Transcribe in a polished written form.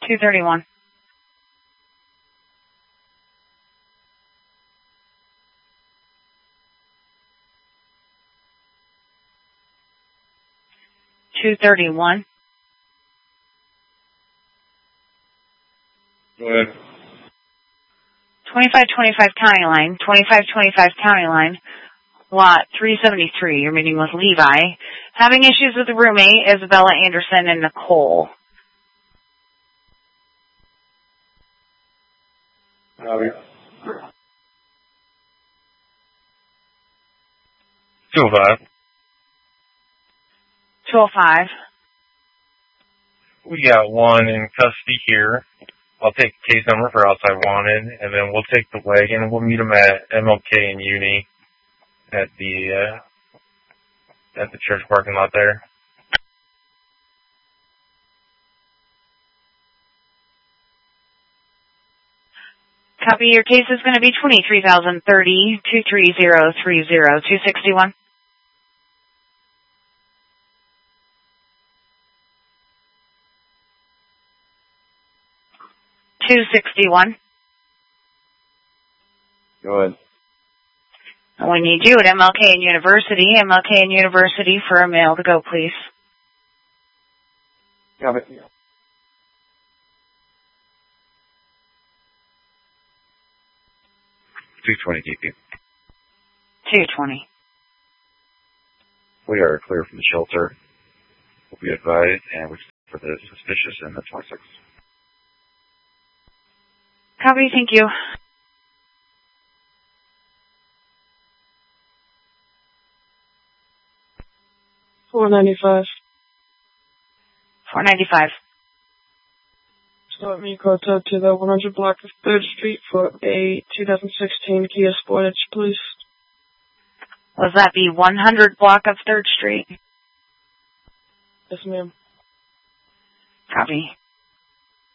231. Go ahead. 2525 County Line, 2525 County Line, lot 373. You're meeting with Levi. Having issues with the roommate, Isabella Anderson and Nicole. Copy. 205. 205. We got one in custody here. I'll take case number for outside wanted, and then we'll take the wagon and we'll meet them at MLK and Uni at the church parking lot there. Copy. Your case is going to be 23,030 23030 261. 261. Go ahead. We need you at MLK and University. MLK and University for a male to go, please. Copy. 220 DP. 220. We are clear from the shelter. We'll be advised, and we for the suspicious in the 26th. Copy, thank you. $495. $495. Start me quotes up to the 100 block of 3rd Street for a 2016 Kia Sportage, please. Was that the 100 block of 3rd Street? Yes, ma'am. Copy.